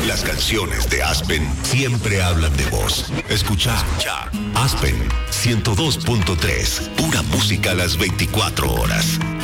Las canciones de Aspen siempre hablan de vos. Escucha Aspen 102.3, pura música a las 24 horas.